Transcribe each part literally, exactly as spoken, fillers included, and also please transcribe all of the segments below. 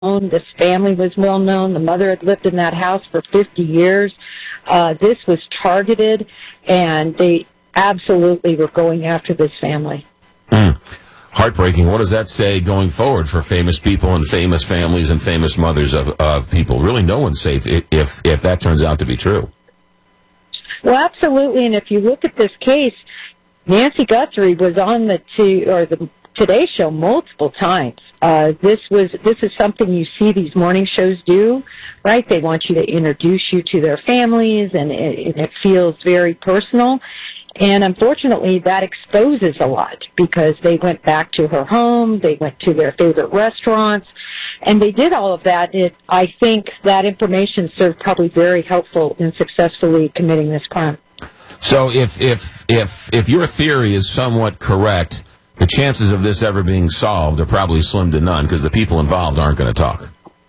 known. This family was well known. The mother had lived in that house for fifty years. Uh, this was targeted, and they absolutely were going after this family. Mm. Heartbreaking. What does that say going forward for famous people and famous families and famous mothers of, of people? Really, no one's safe if if that turns out to be true. Well, absolutely. And if you look at this case, Nancy Guthrie was on the t- or the Today Show multiple times. Uh, this was this is something you see these morning shows do, right? They want you to introduce you to their families, and it, and it feels very personal. And unfortunately, that exposes a lot because they went back to her home, they went to their favorite restaurants, and they did all of that. It, I think that information served probably very helpful in successfully committing this crime. So if if if if your theory is somewhat correct, the chances of this ever being solved are probably slim to none because the people involved aren't going to talk.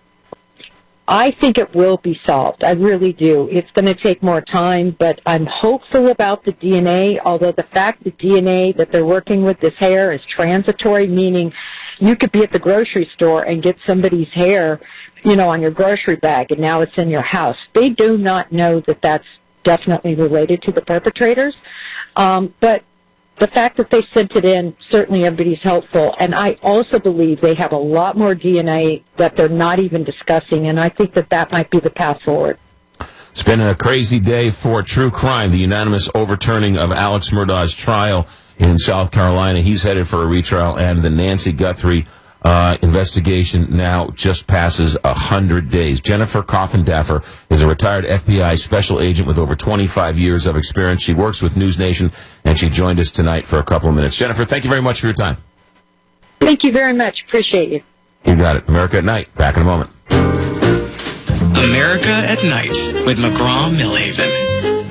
I think it will be solved. I really do. It's going to take more time, but I'm hopeful about the D N A, although the fact that D N A that they're working with, this hair, is transitory, meaning you could be at the grocery store and get somebody's hair, you know, on your grocery bag, and now it's in your house. They do not know that that's definitely related to the perpetrators, um, but the fact that they sent it in, certainly everybody's helpful. And I also believe they have a lot more D N A that they're not even discussing, and I think that that might be the path forward. It's been a crazy day for true crime, the unanimous overturning of Alex Murdaugh's trial in South Carolina. He's headed for a retrial, and the Nancy Guthrie uh, investigation now just passes one hundred days. Jennifer Coffindaffer is a retired F B I special agent with over twenty-five years of experience. She works with News Nation, and she joined us tonight for a couple of minutes. Jennifer, thank you very much for your time. Thank you very much. Appreciate you. You got it. America at Night. Back in a moment. America at Night with McGraw-Millhaven.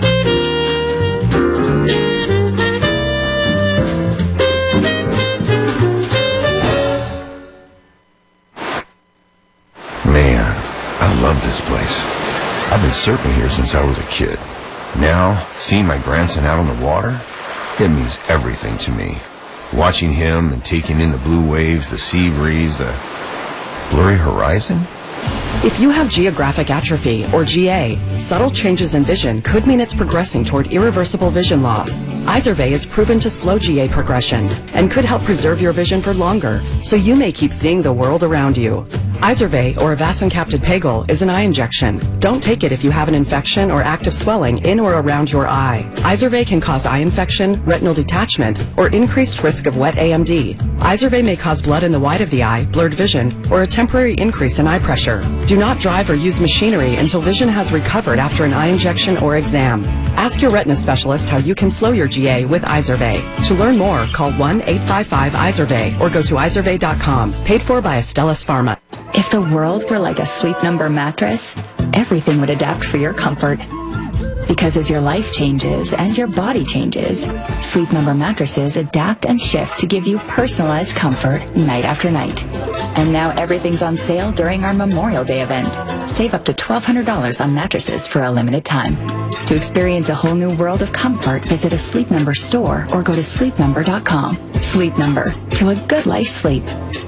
Man, I love this place. I've been surfing here since I was a kid. Now, seeing my grandson out on the water, it means everything to me. Watching him and taking in the blue waves, the sea breeze, the blurry horizon. If you have geographic atrophy, or G A, subtle changes in vision could mean it's progressing toward irreversible vision loss. Izervay is proven to slow G A progression and could help preserve your vision for longer, so you may keep seeing the world around you. Izervay, or avacincaptad pegol, is an eye injection. Don't take it if you have an infection or active swelling in or around your eye. Izervay can cause eye infection, retinal detachment, or increased risk of wet A M D. Izervay may cause blood in the white of the eye, blurred vision, or a temporary increase in eye pressure. Do not drive or use machinery until vision has recovered after an eye injection or exam. Ask your retina specialist how you can slow your G A with Izervay. To learn more, call one eight five five Izervay or go to izervay dot com. Paid for by Astellas Pharma. If the world were like a Sleep Number mattress, everything would adapt for your comfort. Because as your life changes and your body changes, Sleep Number mattresses adapt and shift to give you personalized comfort night after night. And now everything's on sale during our Memorial Day event. Save up to twelve hundred dollars on mattresses for a limited time. To experience a whole new world of comfort, visit a Sleep Number store or go to sleep number dot com. Sleep Number, to a good life sleep.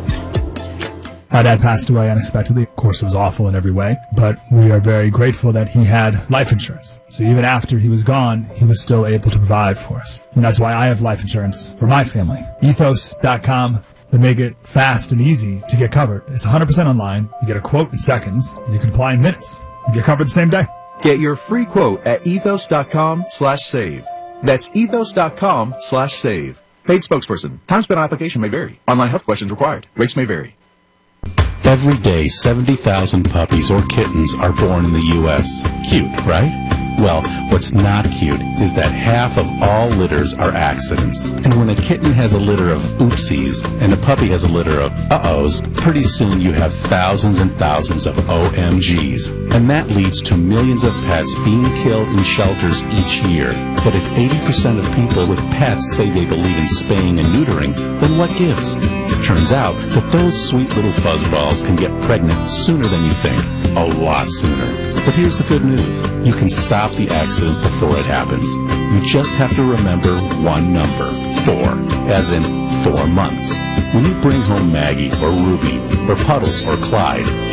My dad passed away unexpectedly. Of course, it was awful in every way, but we are very grateful that he had life insurance. So even after he was gone, he was still able to provide for us. And that's why I have life insurance for my family. ethos dot com. They make it fast and easy to get covered. It's one hundred percent online. You get a quote in seconds, and you can apply in minutes. You get covered the same day. Get your free quote at ethos dot com slash save. That's ethos dot com slash save. Paid spokesperson. Time spent on application may vary. Online health questions required. Rates may vary. Every day, seventy thousand puppies or kittens are born in the U S Cute, right? Well, what's not cute is that half of all litters are accidents. And when a kitten has a litter of oopsies and a puppy has a litter of uh-ohs, pretty soon you have thousands and thousands of O M Gs. And that leads to millions of pets being killed in shelters each year. But if eighty percent of people with pets say they believe in spaying and neutering, then what gives? Turns out that those sweet little fuzzballs can get pregnant sooner than you think. A lot sooner. But here's the good news. You can stop the accident before it happens. You just have to remember one number, four, as in four months. When you bring home Maggie or Ruby or Puddles or Clyde,